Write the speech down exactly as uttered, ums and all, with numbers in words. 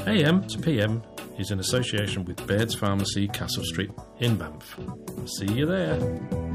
A M to P M is in association with Baird's Pharmacy, Castle Street in Banff. See you there.